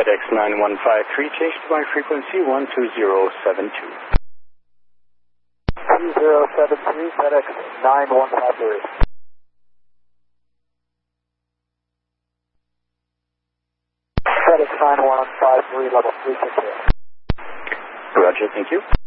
FedEx 9153, change to my frequency 12072. 2073, FedEx 9153. FedEx 9153, level 360. Roger, thank you.